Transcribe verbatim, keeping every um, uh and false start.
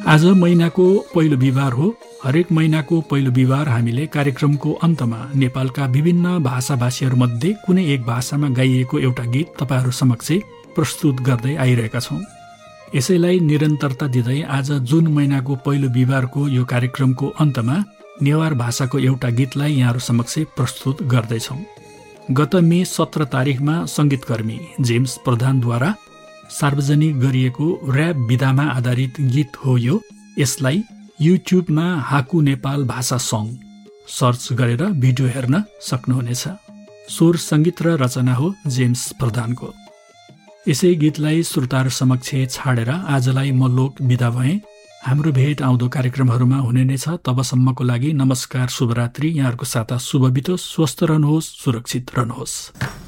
आज महिनाको पहिलो बिहिबार हो। हरेक महिनाको पहिलो बिहिबार हामीले कार्यक्रमको अन्तमा नेपालका विभिन्न भाषाभाषीहरूमध्ये कुनै एक भाषामा गाइएको एउटा गीत तपाईँहरू समक्ष प्रस्तुत गर्दै आइरहेका छौँ। यसैलाई निरन्तरता दिँदै आज जुन महिनाको पहिलो बिहिबारको यो कार्यक्रमको अन्तमा नेवार भाषाको एउटा गीतलाई यहाँहरू समक्ष प्रस्तुत गर्दैछौँ। गत मे सत्र तारिखमा सङ्गीतकर्मी जेम्स प्रधानद्वारा सार्वजनिक गरिएको र्याप विधामा आधारित गीत हो यो। यसलाई युट्युबमा हाकु नेपाल भाषा सङ सर्च गरेर भिडियो हेर्न सक्नुहुनेछ। स्वर सङ्गीत र रचना हो जेम्स प्रधानको। यसै गीतलाई श्रोताहरू समक्ष छाडेर आजलाई म लोक बिदा भएँ। हाम्रो भेट आउँदो कार्यक्रमहरूमा हुने नै छ। तबसम्मको लागि नमस्कार, शुभरात्रि। यहाँहरूको साता शुभ बितोस्, स्वस्थ रहनुहोस्, सुरक्षित रहनुहोस्।